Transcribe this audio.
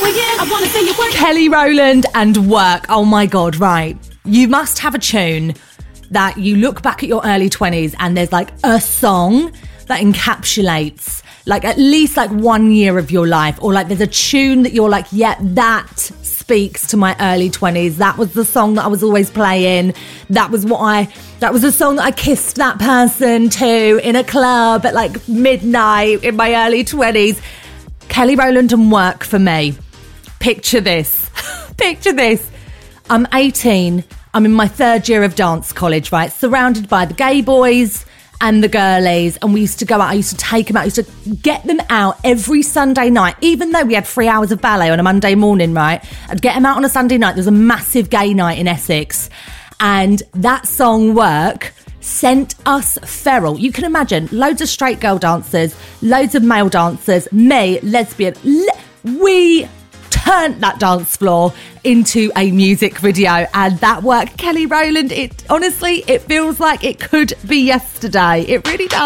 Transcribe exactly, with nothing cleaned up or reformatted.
yeah, I want to see you work. Kelly Rowland and Work. Oh my God, right. You must have a tune that you look back at your early twenties and there's like a song that encapsulates like at least like one year of your life, or like there's a tune that you're like, yeah, that speaks to my early twenties. That was the song that I was always playing. That was what I, that was the song that I kissed that person to in a club at like midnight in my early twenties. Kelly Rowland and Work for me. Picture this. Picture this. I'm eighteen. I'm in my third year of dance college, right? Surrounded by the gay boys and the girlies. And we used to go out. I used to take them out. I used to get them out every Sunday night. Even though we had three hours of ballet on a Monday morning, right? I'd get them out on a Sunday night. There was a massive gay night in Essex. And that song, Work, sent us feral. You can imagine loads of straight girl dancers, loads of male dancers, me, lesbian. Le- we turned that dance floor into a music video, and that Work, Kelly Rowland, it honestly, it feels like it could be yesterday. It really does.